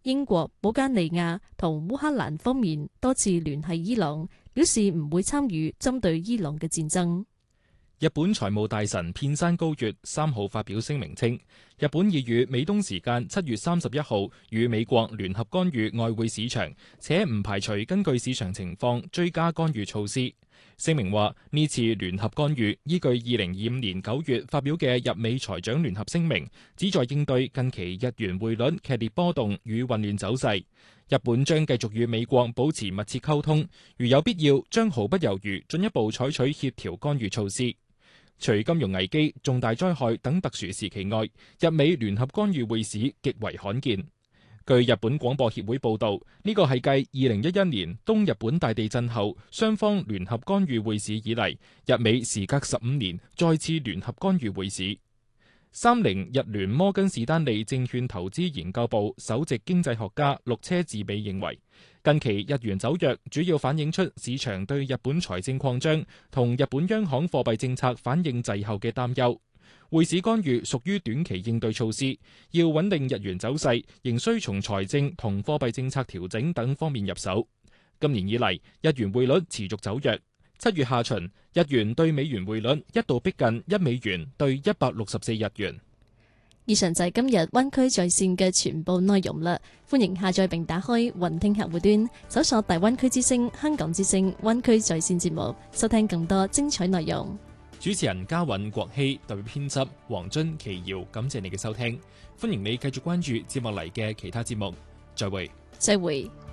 英國、保加利亞同烏克蘭方面多次聯繫伊朗，表示唔會參與針對伊朗嘅戰爭。 日本財務大臣片山高月3號發表聲明稱，日本已於美東時間7月31號與美國聯合干預外匯市場，且唔排除根據市場情況追加干預措施。聲明話，呢次聯合干預依據2025年9月發表嘅日美財長聯合聲明，旨在應對近期日元匯率劇烈波動與混亂走勢。日本將繼續與美國保持密切溝通，如有必要，將毫不猶豫進一步採取協調干預措施。除金融危機、重大災害等特殊時期外，日美聯合干預匯市極為罕見。據日本廣播協會報導，呢個係繼2011年東日本大地震後雙方聯合干預匯市以嚟，日美時隔15年再次聯合干預匯市。30日聯摩根士丹利證券投資研究部首席經濟學家陸車智美認為，近期日元走弱主要反映出市場對日本財政擴張同日本央行貨幣政策反應滯後嘅擔憂。匯市干預屬於短期應對措施，要穩定日元走勢，仍需從財政同貨幣政策調整等方面入手。今年以嚟，日元匯率持續走弱。7月下旬，日元對美元匯率一度逼近1美元對164日元。 以上就係今日灣區在線嘅全部內容啦。歡迎下載並打開雲聽客戶端，搜索大灣區之聲、香港之聲、灣區在線節目，收聽更多精彩內容。 主持人嘉韻、郭希，代表編輯黃津、奇瑤，感謝你嘅收聽。歡迎你繼續關注接落嚟嘅其他節目。再會。 再會。